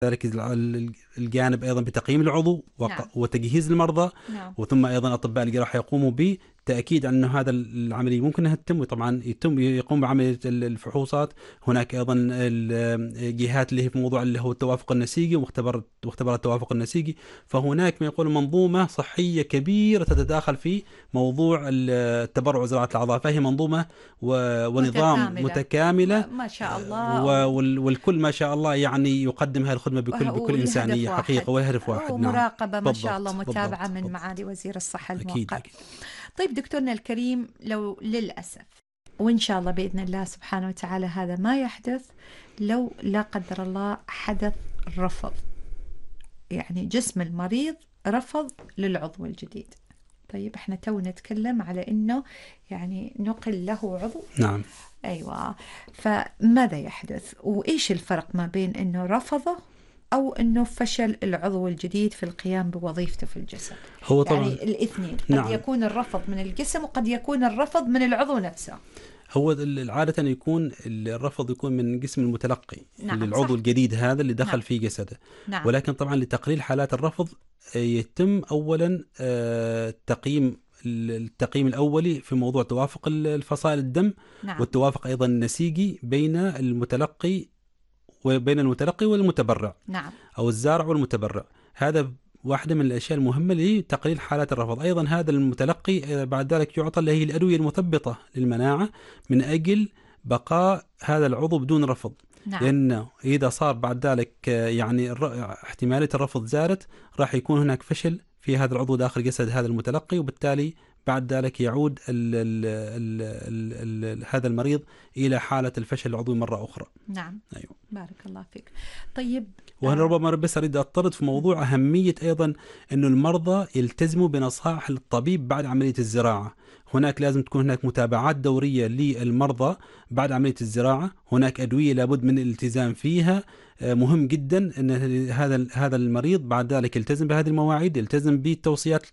ذلك الجانب أيضا بتقييم العضو نعم. وتجهيز المرضى. نعم. وثم أيضا أطباء الجراحة يقوموا بتأكيد أن هذا العملية ممكن أنها تتم، وطبعا يقوم بعملية الفحوصات. هناك أيضا الجهات اللي هي في موضوع اللي هو التوافق النسيجي واختبارات التوافق النسيجي. فهناك ما يقول منظومة صحية كبيرة تتداخل في موضوع التبرع وزراعة الأعضاء، فهي منظومة ونظام متكاملة ما شاء الله. والكل ما شاء الله يعني يقدم هذه الخدمة بكل إنسانية حقيقة، وهدف واحد. ومراقبة نعم. ما شاء الله، متابعة من معالي وزير الصحة الموقر. أكيد. طيب دكتورنا الكريم، لو للأسف وإن شاء الله بإذن الله سبحانه وتعالى هذا ما يحدث، لو لا قدر الله حدث رفض، يعني جسم المريض رفض للعضو الجديد. طيب احنا تو نتكلم على انه يعني نقل له عضو. نعم. ايوه. فماذا يحدث وايش الفرق ما بين انه رفضه او انه فشل العضو الجديد في القيام بوظيفته في الجسد؟ هو طبعا يعني الاثنين قد نعم. يكون الرفض من الجسم وقد يكون الرفض من العضو نفسه. هو عادة يكون الرفض يكون من جسم المتلقي. نعم. للعضو الجديد هذا اللي دخل نعم. في جسده. نعم. ولكن طبعا لتقليل حالات الرفض يتم أولا التقييم الأولي في موضوع توافق الفصائل الدم. نعم. والتوافق أيضا النسيجي بين المتلقي والمتبرع. نعم. أو الزارع والمتبرع. هذا واحدة من الأشياء المهمة لتقليل حالات الرفض. أيضا هذا المتلقي بعد ذلك يعطى اللي هي الأدوية المثبطة للمناعة من أجل بقاء هذا العضو بدون رفض. نعم. لأنه إذا صار بعد ذلك يعني احتمالية الرفض زادت، راح يكون هناك فشل في هذا العضو داخل جسد هذا المتلقي، وبالتالي بعد ذلك يعود هذا المريض إلى حالة الفشل العضوي مرة أخرى. نعم. أيوة. بارك الله فيك. طيب وهنا ربما بس أريد أطرد في موضوع أهمية أيضا أنه المرضى يلتزموا بنصائح الطبيب بعد عملية الزراعة. هناك لازم تكون هناك متابعات دورية للمرضى بعد عملية الزراعة. هناك أدوية لابد من الالتزام فيها. مهم جدا أن هذا المريض بعد ذلك يلتزم بهذه المواعيد، يلتزم بتوصيات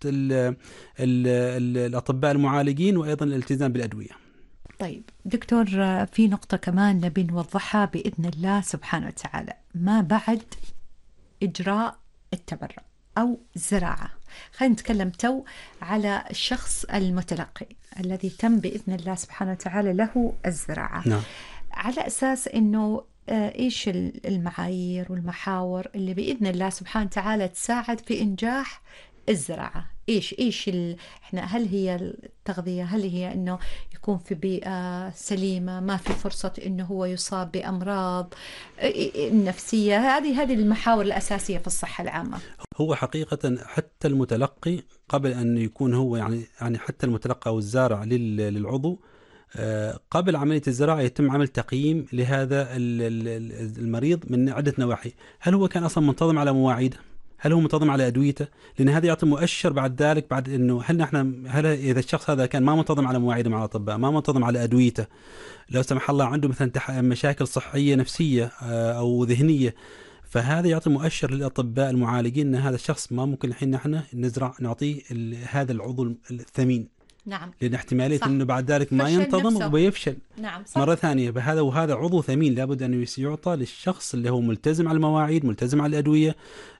الأطباء المعالجين، وأيضا الالتزام بالأدوية. طيب دكتور، في نقطة كمان نبي نوضحها بإذن الله سبحانه وتعالى ما بعد إجراء التبرع أو الزراعة. خلينا نتكلم تو على الشخص المتلقي الذي تم بإذن الله سبحانه وتعالى له الزراعة. نعم. على أساس أنه إيش المعايير والمحاور اللي بإذن الله سبحانه وتعالى تساعد في إنجاح الزراعة؟ إيش إحنا، هل هي التغذية؟ هل هي إنه يكون في بيئة سليمة، ما في فرصة إنه هو يصاب بأمراض النفسية؟ هذه المحاور الأساسية في الصحة العامة. هو حقيقة حتى المتلقي قبل أن يكون هو يعني حتى المتلقى أو الزارع للعضو قبل عملية الزراعة يتم عمل تقييم لهذا المريض من عدة نواحي. هل هو كان أصلا منتظم على مواعيده؟ هل هو منتظم على أدويته؟ لأن هذا يعطي مؤشر بعد ذلك، بعد إنه هل إذا الشخص هذا كان ما منتظم على مواعيده مع الأطباء، ما منتظم على أدويته، لو سمح الله عنده مثلا مشاكل صحية نفسية أو ذهنية، فهذا يعطي مؤشر للأطباء المعالجين أن هذا الشخص ما ممكن الحين نحن نعطيه هذا العضو الثمين. نعم. لأن احتمالية أنه بعد ذلك ما ينتظم ويفشل. نعم. صح. مرة ثانية وهذا عضو ثمين لابد أن يعطى للشخص اللي هو ملتزم على المواعيد، ملتزم على الأدوية.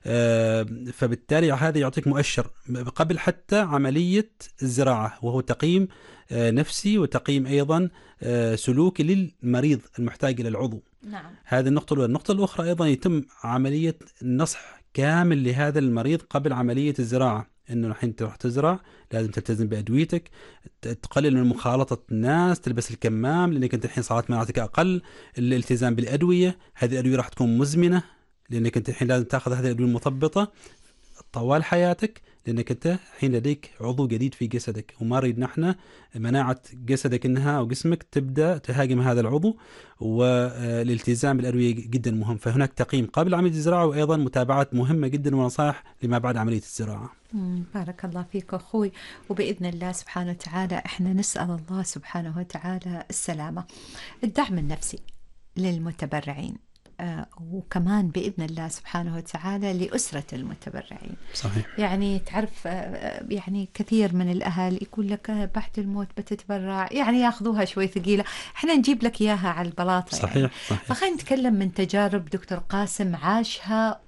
فبالتالي هذا يعطيك مؤشر قبل حتى عملية الزراعة، وهو تقييم نفسي وتقييم أيضا سلوكي للمريض المحتاج إلى العضو. نعم. هذه النقطة الأولى. النقطة الأخرى أيضا يتم عملية نصح كامل لهذا المريض قبل عملية الزراعة، انه الحين تروح تزرع لازم تلتزم بادويتك، تقلل من مخالطه الناس، تلبس الكمام لانك انت الحين صارت مناعتك اقل، الالتزام بالادويه، هذه الادويه راح تكون مزمنه لانك انت الحين لازم تاخذ هذه الادويه المثبطه طوال حياتك، لانك انت الحين لديك عضو جديد في جسدك، وما نريد نحن مناعه جسدك انها او جسمك تبدا تهاجم هذا العضو، والالتزام بالادويه جدا مهم. فهناك تقييم قبل عمليه الزراعه، وايضا متابعات مهمه جدا ونصائح لما بعد عمليه الزراعه. بارك الله فيك أخوي. وبإذن الله سبحانه وتعالى إحنا نسأل الله سبحانه وتعالى السلامة. الدعم النفسي للمتبرعين وكمان بإذن الله سبحانه وتعالى لأسرة المتبرعين. صحيح. يعني تعرف يعني كثير من الأهل يقول لك بعد الموت بتتبرع، يعني ياخذوها شوي ثقيلة، احنا نجيب لك إياها على البلاطة. صحيح. يعني صحيح. فخلينا نتكلم من تجارب دكتور قاسم عاشها